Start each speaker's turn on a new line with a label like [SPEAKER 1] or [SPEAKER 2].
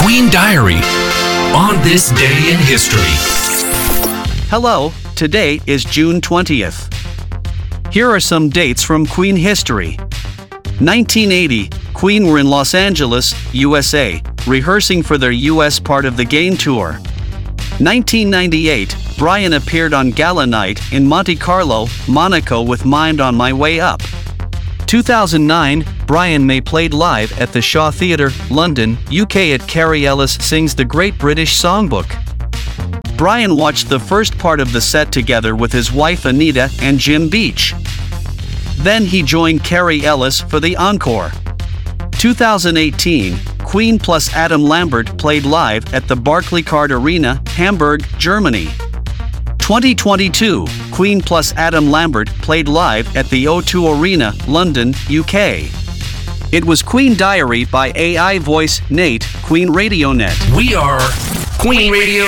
[SPEAKER 1] Queen Diary on this day in history.
[SPEAKER 2] Hello, today is June 20th. Here are some dates from Queen history. 1980, Queen were in Los Angeles, USA, rehearsing for their US part of the Gain Tour. 1998, Brian appeared on Gala Night in Monte Carlo, Monaco with Mind on My Way Up. 2009, Brian May played live at the Shaw Theatre, London, UK at Carrie Ellis Sings the Great British Songbook. Brian watched the first part of the set together with his wife Anita and Jim Beach. Then he joined Carrie Ellis for the encore. 2018, Queen plus Adam Lambert played live at the Barclaycard Arena, Hamburg, Germany. 2022, Queen plus Adam Lambert played live at the O2 Arena, London, UK. It was Queen Diary by AI voice Nate, Queen Radio Net.
[SPEAKER 1] We are Queen Radio